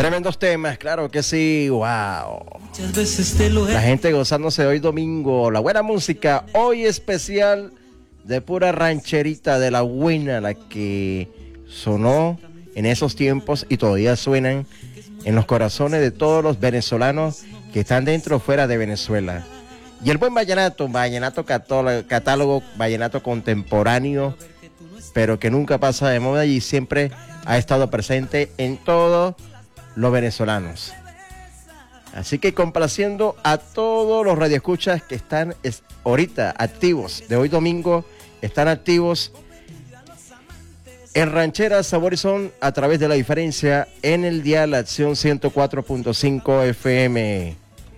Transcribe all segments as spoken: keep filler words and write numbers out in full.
Tremendos temas, claro que sí, wow. Muchas veces te lo he... La gente gozándose hoy domingo, la buena música, hoy especial de pura rancherita de la buena, la que sonó en esos tiempos y todavía suenan en los corazones de todos los venezolanos que están dentro o fuera de Venezuela. Y el buen vallenato, vallenato catálogo, catálogo, vallenato contemporáneo, pero que nunca pasa de moda y siempre ha estado presente en todos los venezolanos. Así que complaciendo a todos los radioescuchas que están es, ahorita activos, de hoy domingo, están activos en Rancheras Sabor y Son a través de La Diferencia en el dial Acción ciento cuatro punto cinco F M.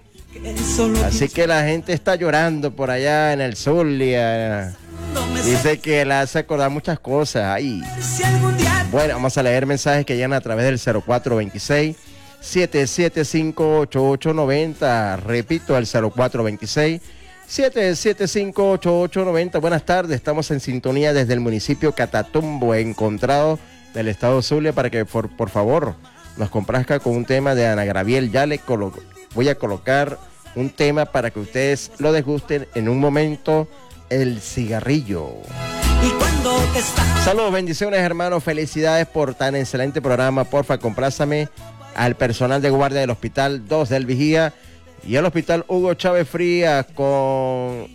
Así que la gente está llorando por allá en el Zulia. Dice que le hace acordar muchas cosas. Ay. Bueno, vamos a leer mensajes que llegan a través del cero cuatro veintiséis, siete siete cinco, ocho ocho noventa. Repito, el cero cuatro veintiséis, siete siete cinco, ocho ocho noventa. Buenas tardes, estamos en sintonía desde el municipio Catatumbo, encontrado del estado Zulia, para que por, por favor nos complazca con un tema de Ana Graviel. Ya le colo- voy a colocar un tema para que ustedes lo desgusten en un momento. El cigarrillo. Y cuando está... Saludos, bendiciones, hermanos, felicidades por tan excelente programa. Porfa, complázame al personal de guardia del Hospital dos del Vigía y el Hospital Hugo Chávez Frías con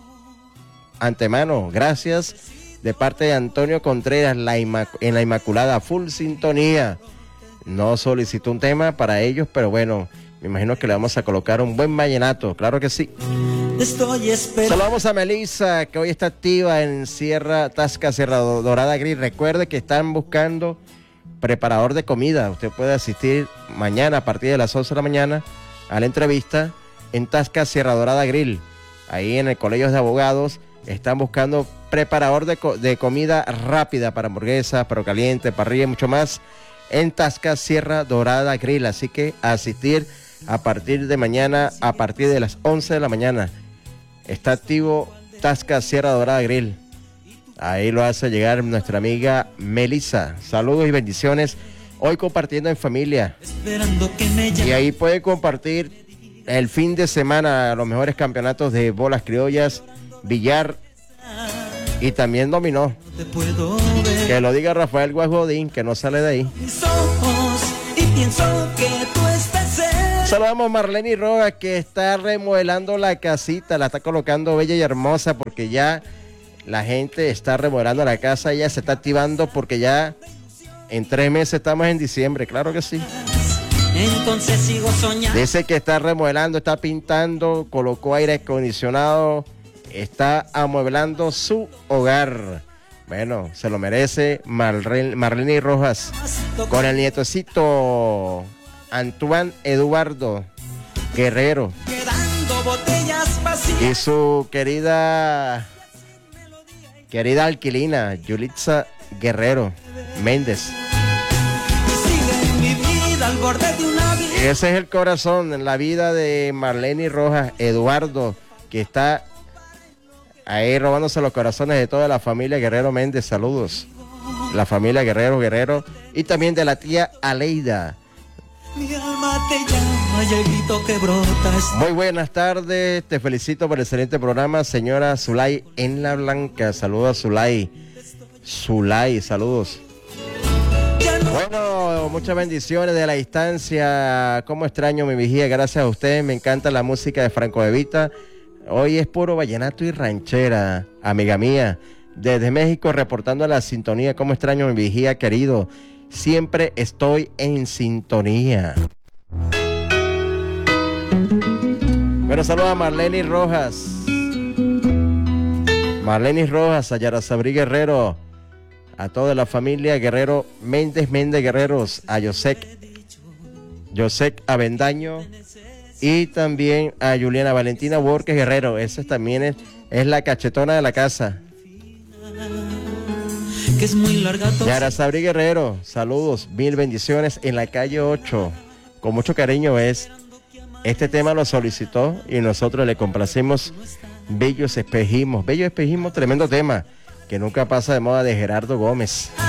antemano, gracias, de parte de Antonio Contreras, la Inmac- en la Inmaculada, full sintonía. No solicitó un tema para ellos, pero bueno, me imagino que le vamos a colocar un buen vallenato, claro que sí. Estoy esperando. Saludamos a Melissa, que hoy está activa en Sierra Tasca, Sierra Dorada Gris. Recuerde que están buscando preparador de comida. Usted puede asistir mañana a partir de las once de la mañana a la entrevista en Tasca, Sierra Dorada Grill. Ahí en el Colegio de Abogados están buscando preparador de, co- de comida rápida para hamburguesas, perro caliente, parrilla y mucho más en Tasca, Sierra Dorada Grill. Así que a asistir a partir de mañana, a partir de las once de la mañana. Está activo Tasca, Sierra Dorada Grill. Ahí lo hace llegar nuestra amiga Melissa. Saludos y bendiciones. Hoy compartiendo en familia. Esperando que me llame. Y ahí puede compartir el fin de semana los mejores campeonatos de bolas criollas, billar y también dominó. Te puedo ver. Que lo diga Rafael Guasgodín, que no sale de ahí. Mis ojos y pienso que tú estás cerca. Saludamos a Marlene Rojas, que está remodelando la casita, la está colocando bella y hermosa porque ya la gente está remodelando la casa, ya se está activando porque ya en tres meses estamos en diciembre, claro que sí. Entonces sigo soñando. Dice que está remodelando, está pintando, colocó aire acondicionado, está amueblando su hogar. Bueno, se lo merece Marlene, Marlene Rojas con el nietecito Antoine Eduardo Guerrero Quedando botellas vacías. y su querida querida alquilina Yulitza Guerrero Méndez. Sigue en mi vida al borde de una vida. Ese es el corazón en la vida de Marlene Rojas Eduardo, que está ahí robándose los corazones de toda la familia Guerrero Méndez. Saludos, la familia Guerrero Guerrero y también de la tía Aleida. Mi alma te llama y el grito que brota es... Muy buenas tardes, te felicito por el excelente programa, señora Zulay en La Blanca. Saludos a Zulay. Zulay, saludos. Ya no... Bueno, muchas bendiciones de la distancia. Cómo extraño mi vigía, gracias a ustedes. Me encanta la música de Franco De Vita. Hoy es puro vallenato y ranchera, amiga mía. Desde México reportando la sintonía. Cómo extraño mi vigía, querido. Siempre estoy en sintonía. Bueno, saludos a Marlene Rojas. Marlene Rojas, a Yarazabrí Guerrero, a toda la familia Guerrero Méndez Méndez Guerreros, a Yosek, Yosek Avendaño y también a Juliana Valentina Borges Guerrero. Esa también es, es la cachetona de la casa. Que es muy larga tu... Yarazabrí Guerrero, saludos, mil bendiciones en la calle ocho. Con mucho cariño es. Este tema lo solicitó y nosotros le complacimos. Bellos Espejismos. Bellos Espejismos, tremendo tema que nunca pasa de moda, de Gerardo Gómez.